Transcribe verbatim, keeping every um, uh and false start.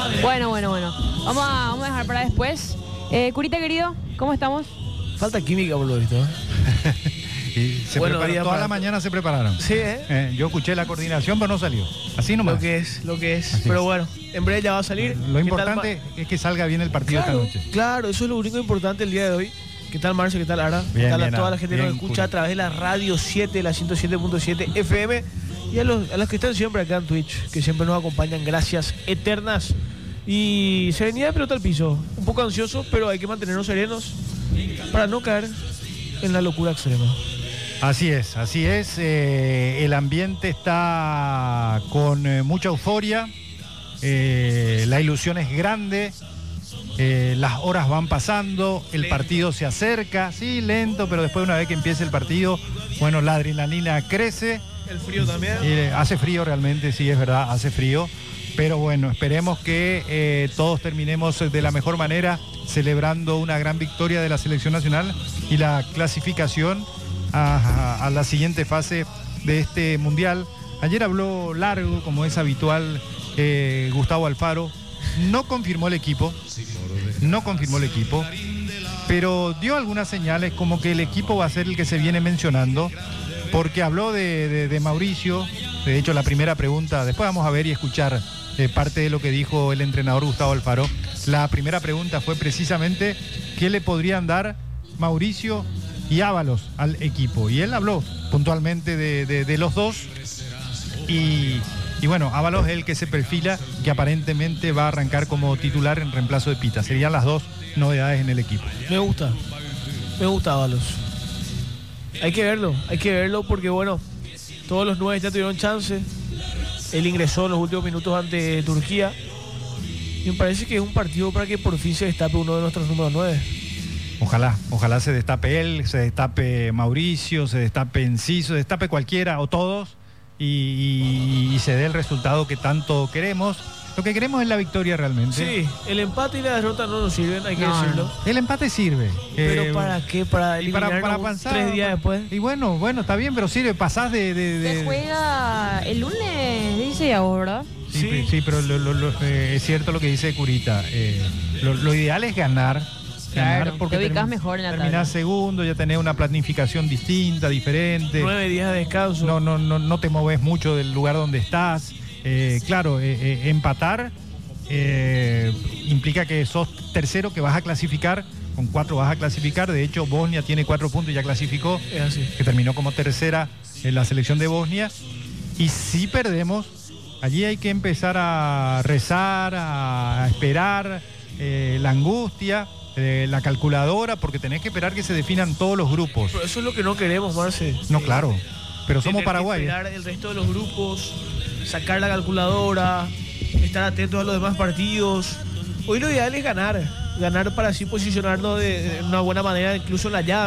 Bueno, bueno, bueno. Vamos a, vamos a dejar para después. Eh, Curita, querido, ¿cómo estamos? Falta química por lo visto, ¿eh? Y se Bueno, preparó, día toda para- la mañana se prepararon. Sí, ¿eh? Eh, yo escuché la coordinación, pero no salió. Así nomás. Lo que es, lo que es. Así Pero es. bueno, en breve ya va a salir. Lo ¿Qué tal, importante es que salga bien el partido Claro, esta noche. claro, eso es lo único importante el día de hoy. ¿Qué tal, Marce? ¿Qué tal, Ara? ¿Qué Bien, tal a bien, toda Ara. la gente que Bien, nos escucha Curi. a través de la Radio siete, la ciento siete punto siete F M? Y a los, a los que están siempre acá en Twitch, que siempre nos acompañan, gracias eternas. Y serenidad de pelota al piso. Un poco ansioso, pero hay que mantenernos serenos para no caer en la locura extrema. Así es, así es. Eh, el ambiente está con eh, mucha euforia. Eh, la ilusión es grande. Eh, las horas van pasando. El Lento. partido se acerca. Sí, lento, pero después, una vez que empiece el partido, bueno, la adrenalina crece. El frío también. Eh, hace frío realmente, sí, es verdad, hace frío. Pero bueno, esperemos que eh, todos terminemos de la mejor manera, celebrando una gran victoria de la selección nacional y la clasificación a, a la siguiente fase de este mundial. Ayer habló largo, como es habitual, eh, Gustavo Alfaro. No confirmó el equipo, no confirmó el equipo, pero dio algunas señales como que el equipo va a ser el que se viene mencionando, porque habló de, de, de Mauricio. De hecho, la primera pregunta, después vamos a ver y escuchar eh, parte de lo que dijo el entrenador Gustavo Alfaro. La primera pregunta fue precisamente qué le podrían dar Mauricio y Ábalos al equipo. Y él habló puntualmente de, de, de los dos. Y, y bueno, Ábalos es el que se perfila, que aparentemente va a arrancar como titular en reemplazo de Pita. Serían las dos novedades en el equipo. Me gusta, me gusta Ábalos. Hay que verlo, hay que verlo porque bueno, todos los nueve ya tuvieron chance. Él ingresó en los últimos minutos ante Turquía. Y me parece que es un partido para que por fin se destape uno de nuestros números nueve. Ojalá, ojalá se destape él, se destape Mauricio, se destape Enciso, se destape cualquiera o todos y, y- y se dé el resultado que tanto queremos. Lo que queremos es la victoria realmente. Sí, el empate y la derrota no nos sirven, hay que No, decirlo. no. El empate sirve. Pero Eh, ¿para qué? Para y para, para eliminarnos avanzar. tres días después. Y bueno, bueno, está bien, pero sirve, pasás de... de- de- Se juega el lunes, dice ya vos, ¿verdad? Sí, Sí. pe- sí, pero lo- lo- lo- eh, es cierto lo que dice Curita. Eh, lo, lo ideal es ganar. Claro, ganar porque te ubicás termi- mejor en la terminás tabla. segundo, ya tenés una planificación distinta, diferente. Nueve días de descanso. No, no, no, no te moves mucho del lugar donde estás. Eh, claro, eh, eh, empatar eh, implica que sos tercero, que vas a clasificar. Con cuatro vas a clasificar. De hecho, Bosnia tiene cuatro puntos y ya clasificó, Es así. que terminó como tercera en la selección de Bosnia. Y si perdemos, allí hay que empezar a rezar, a, a esperar eh, la angustia, eh, la calculadora, porque tenés que esperar que se definan todos los grupos. Pero eso es lo que no queremos, Marce. No, claro, pero somos Tener que Paraguay. ¿eh? Esperar el resto de los grupos, sacar la calculadora, estar atentos a los demás partidos. Hoy lo ideal es ganar, ganar para así posicionarnos de, de una buena manera, incluso en la llave.